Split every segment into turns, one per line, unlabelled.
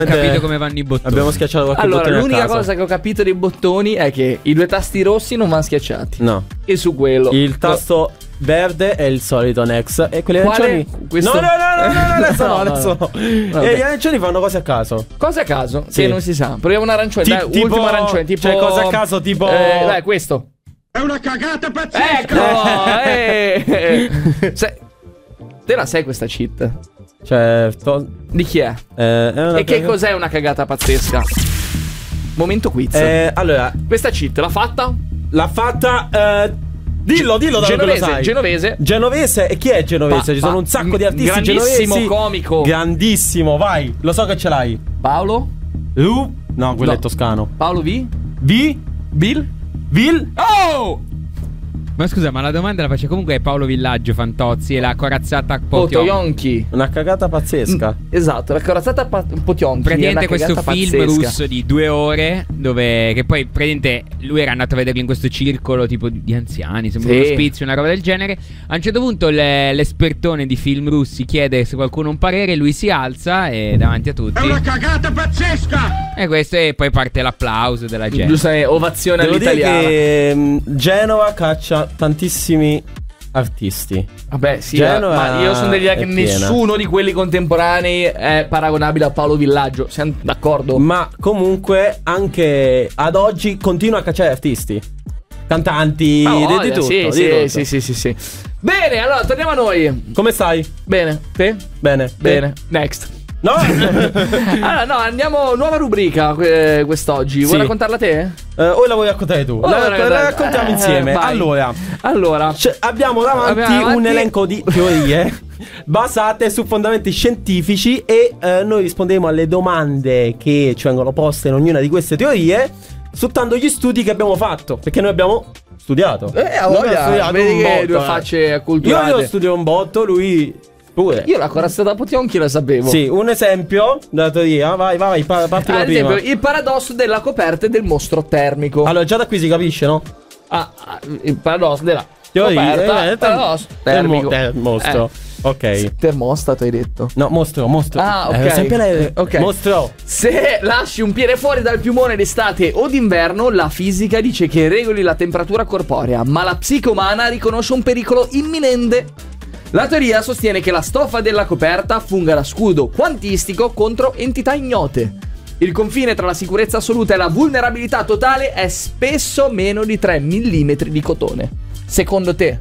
capito come vanno i bottoni.
Abbiamo schiacciato qualche bottone.
Allora, l'unica
a caso.
cosa che ho capito dei bottoni è che i 2 tasti rossi non vanno schiacciati.
No.
E su quello.
Il tasto verde è il solito Nex. E quelli
Quale?
arancioni.
Questo?
No, adesso no, adesso no.
Vabbè.
E gli arancioni fanno cose a caso.
Cose a caso?
Sì.
Che non si sa. Proviamo un arancione. Dai,
Tipo-
ultimo arancione. Tipo.
cioè, cose a caso, tipo.
Dai, questo.
È una cagata pazzesca!
Eccolo! Te la sai questa cheat?
Certo.
Di chi è?
È una
E che
cosa-
cos'è una cagata pazzesca? Momento quiz.
Allora,
Questa cheat l'ha fatta?
l'ha fatta. Dillo da dove lo sai.
Genovese.
Genovese. E chi è Genovese? Ci sono un sacco di artisti
grandissimo
genovesi.
comico.
Grandissimo, vai. Lo so che ce l'hai.
Paolo?
No, quello
No.
è toscano.
Paolo V?
Vil?
Oh!
Ma scusa, ma la domanda la faccio comunque Paolo Villaggio Fantozzi e la corazzata Potionchi.
Potionchi.
Una cagata pazzesca.
Esatto, la corazzata Potionchi.
Praticamente
è una
questo
cagata
film
pazzesca.
russo di 2 ore dove che poi praticamente lui era andato a vederlo in questo circolo tipo di anziani, sembra
Sì.
un ospizio, una roba del genere. A un certo punto l'espertone di film russi chiede se qualcuno ha un parere, lui si alza e davanti a tutti
È una cagata pazzesca!
e questo, e poi parte l'applauso della gente.
Giusto, ovazione
Devo dire
all'italiana.
che Genova caccia tantissimi artisti.
Vabbè, sì,
Genova
ma io sono dell'idea che
è piena.
nessuno di quelli contemporanei è paragonabile a Paolo Villaggio. Siamo d'accordo?
Ma comunque anche ad oggi continua a cacciare artisti. Cantanti,
Ma
di
voglia,
tutto.
sì,
di
sì,
tutto.
sì. Bene, allora torniamo a noi.
Come stai?
Bene, te?
Bene.
Bene. Next.
No?
Allora, no, andiamo. Nuova rubrica quest'oggi. Vuoi
Sì.
raccontarla te?
O la vuoi raccontare tu? La raccontiamo insieme.
vai. Allora,
Abbiamo davanti
Abbiamo
un
davanti-
elenco di teorie basate su fondamenti scientifici e noi risponderemo alle domande che ci vengono poste in ognuna di queste teorie sfruttando gli studi che abbiamo fatto, perché noi abbiamo studiato.
a
Noi
voglia.
abbiamo studiato
Vedi
un
che
botto,
due facce acculturate.
Io studio un botto, lui pure.
Io la corazzata Potionchi la sapevo.
Sì, un esempio della teoria. Vai, parti
Ad
prima.
esempio, il paradosso della coperta e del mostro termico.
Allora, già da qui si capisce, no?
Il paradosso della
Teoria,
coperta, paradosso termico.
Mostro. Ok.
Termostato hai detto.
No, mostro.
Ah, ok.
Sempre lei.
Ok.
Mostro.
Se lasci un piede fuori dal piumone d'estate o d'inverno, la fisica dice che regoli la temperatura corporea, ma la psiche umana riconosce un pericolo imminente. La teoria sostiene che la stoffa della coperta funga da scudo quantistico contro entità ignote. Il confine tra la sicurezza assoluta e la vulnerabilità totale è spesso meno di 3 mm di cotone. Secondo te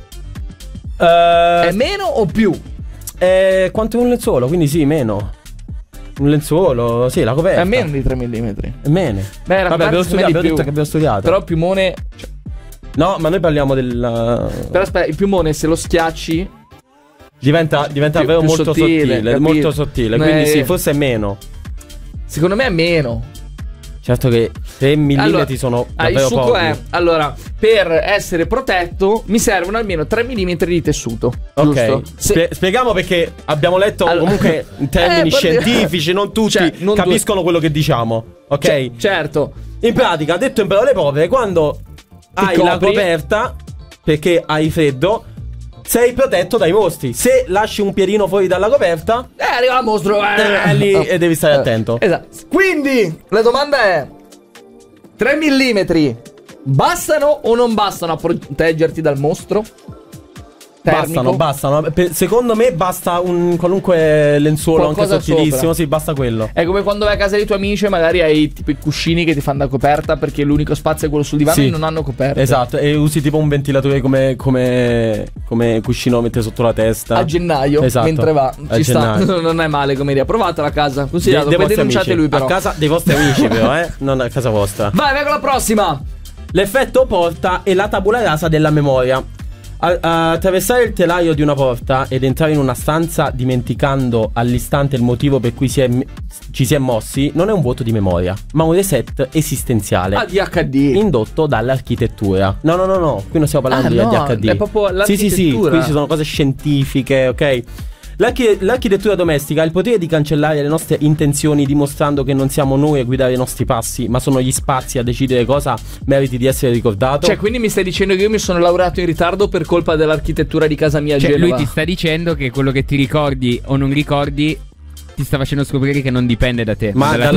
è meno o più?
Quanto è un lenzuolo? Quindi sì, meno. Un lenzuolo, sì, la coperta.
È meno di 3 mm.
È meno.
Beh, la
Vabbè, abbiamo
coperta
studiato,
di
abbiamo
più.
detto che abbiamo studiato.
Però il piumone.
No, ma noi parliamo del.
Però aspetta, il piumone se lo schiacci
Diventa davvero
più
molto
sottile,
sottile.
capito?
Molto sottile. Quindi sì, forse è meno.
secondo me è meno.
Certo che 3 mm
Allora,
sono
il
davvero
succo
pochi.
è, allora, per essere protetto mi servono almeno 3 mm di tessuto. Giusto?
Ok, spieghiamo perché abbiamo letto
Allora-
comunque in termini
per-
scientifici, non tutti
Cioè, non
capiscono quello che diciamo, ok?
Certo.
In pratica, detto in parole povere, quando hai la
copri.
coperta perché hai freddo, sei protetto dai mostri. Se lasci un piedino fuori dalla coperta,
Arriva il mostro.
lì e devi stare attento.
Esatto. Quindi, la domanda è: 3 mm bastano o non bastano a proteggerti dal mostro? Termico?
Bastano. Secondo me basta un qualunque lenzuolo
Qualcosa
anche sottilissimo.
sopra.
Sì, basta quello.
È come quando vai a casa dei tuoi amici e magari hai tipo i cuscini che ti fanno da coperta perché l'unico spazio è quello sul divano
Sì.
e non hanno coperta.
Esatto, e usi tipo un ventilatore come cuscino mette sotto la testa.
A gennaio,
Esatto.
mentre va.
A
Ci sta.
gennaio.
Non è male come idea. Provatela a casa. Consigliato.
Dei
Poi
vostri
denunciate
amici.
lui però.
A casa dei vostri amici però, non a casa vostra.
Vai con la prossima.
L'effetto porta è la tabula rasa della memoria. Attraversare il telaio di una porta ed entrare in una stanza dimenticando all'istante il motivo per cui ci si è mossi non è un vuoto di memoria, ma un reset esistenziale
ADHD.
indotto dall'architettura. No, qui non stiamo parlando di
no,
ADHD.
è proprio
Sì,
l'architettura.
qui ci sono cose scientifiche, ok? L'architettura domestica ha il potere di cancellare le nostre intenzioni dimostrando che non siamo noi a guidare i nostri passi, ma sono gli spazi a decidere cosa meriti di essere ricordato.
Cioè, quindi mi stai dicendo che io mi sono laureato in ritardo per colpa dell'architettura di casa mia a
Cioè,
Genova?
lui ti sta dicendo che quello che ti ricordi o non ricordi ti sta facendo scoprire che non dipende da te.
Ma
dalla